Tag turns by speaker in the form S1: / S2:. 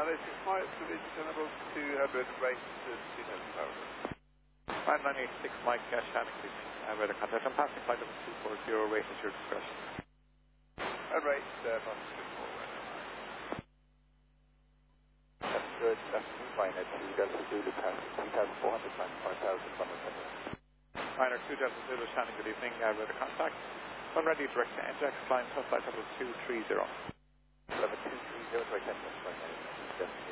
S1: Alice, it's my division tenable 200 rate to 2,000 pounds.
S2: 5986 Mike Shannon speaking. Weather contact. I'm passing flight level 240, rate at your discretion.
S1: Rate, passing 240.
S3: That's good. That's fine at 2 Delta Zulu passing 3,400 times 5,100.
S2: Minor 2 Delta Zulu Shannon, good evening. Weather contact. When ready, direct to NJAX, climb flight level 230.
S3: Level 230, direct to NJAX,